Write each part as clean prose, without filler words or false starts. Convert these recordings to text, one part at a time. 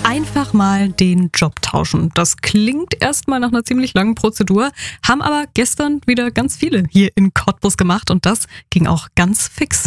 Einfach mal den Job tauschen. Das klingt erstmal nach einer ziemlich langen Prozedur, haben aber gestern wieder ganz viele hier in Cottbus gemacht und das ging auch ganz fix.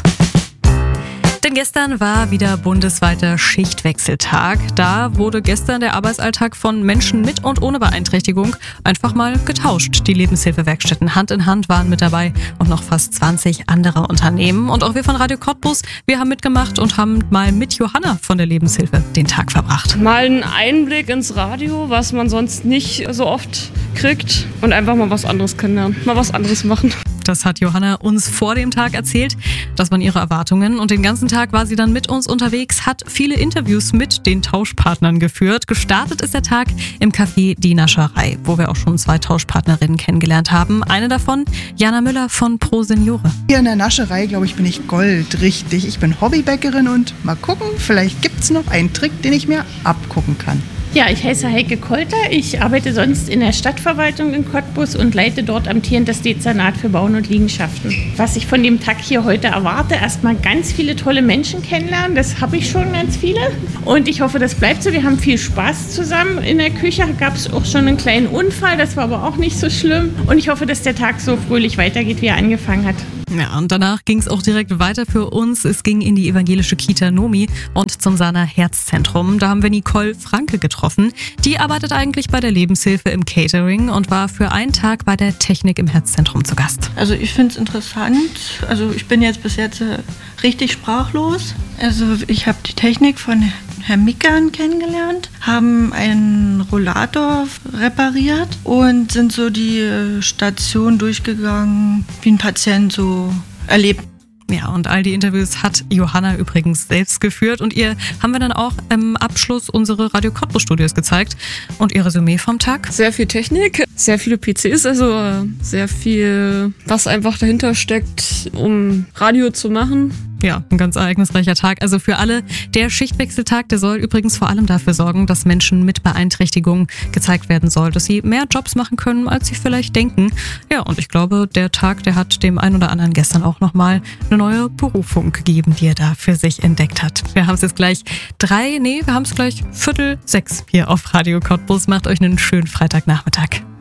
Denn gestern war wieder bundesweiter Schichtwechseltag. Da wurde gestern der Arbeitsalltag von Menschen mit und ohne Beeinträchtigung einfach mal getauscht. Die Lebenshilfewerkstätten Hand in Hand waren mit dabei und noch fast 20 andere Unternehmen. Und auch wir von Radio Cottbus, wir haben mitgemacht und haben mal mit Johanna von der Lebenshilfe den Tag verbracht. Mal einen Einblick ins Radio, was man sonst nicht so oft kriegt und einfach mal was anderes kennenlernen, mal was anderes machen. Das hat Johanna uns vor dem Tag erzählt. Das waren ihre Erwartungen. Und den ganzen Tag war sie dann mit uns unterwegs, hat viele Interviews mit den Tauschpartnern geführt. Gestartet ist der Tag im Café Die Nascherei, wo wir auch schon 2 Tauschpartnerinnen kennengelernt haben. Eine davon, Jana Müller von Pro Seniore. Hier in der Nascherei, glaube ich, bin ich goldrichtig. Ich bin Hobbybäckerin und mal gucken, vielleicht gibt es noch einen Trick, den ich mir abgucken kann. Ja, ich heiße Heike Kolter. Ich arbeite sonst in der Stadtverwaltung in Cottbus und leite dort amtierend das Dezernat für Bauen und Liegenschaften. Was ich von dem Tag hier heute erwarte, erstmal ganz viele tolle Menschen kennenlernen. Das habe ich schon ganz viele. Und ich hoffe, das bleibt so. Wir haben viel Spaß zusammen. In der Küche gab es auch schon einen kleinen Unfall. Das war aber auch nicht so schlimm. Und ich hoffe, dass der Tag so fröhlich weitergeht, wie er angefangen hat. Ja, und danach ging es auch direkt weiter für uns. Es ging in die evangelische Kita Nomi und zum Sana Herzzentrum. Da haben wir Nicole Franke getroffen. Die arbeitet eigentlich bei der Lebenshilfe im Catering und war für einen Tag bei der Technik im Herzzentrum zu Gast. Also ich finde es interessant. Also ich bin jetzt bis jetzt richtig sprachlos. Also ich habe die Technik von Herrn Mickern kennengelernt, haben einen Rollator repariert und sind so die Station durchgegangen, wie ein Patient so erlebt. Ja, und all die Interviews hat Johanna übrigens selbst geführt und ihr haben wir dann auch im Abschluss unsere Radio Cottbus Studios gezeigt. Und ihr Resümee vom Tag? Sehr viel Technik, sehr viele PCs, also sehr viel, was einfach dahinter steckt, um Radio zu machen. Ja, ein ganz ereignisreicher Tag. Also für alle, der Schichtwechseltag, der soll übrigens vor allem dafür sorgen, dass Menschen mit Beeinträchtigungen gezeigt werden soll, dass sie mehr Jobs machen können, als sie vielleicht denken. Ja, und ich glaube, der Tag, der hat dem einen oder anderen gestern auch nochmal eine neue Berufung gegeben, die er da für sich entdeckt hat. Wir haben es jetzt gleich 5:45 hier auf Radio Cottbus. Macht euch einen schönen Freitagnachmittag.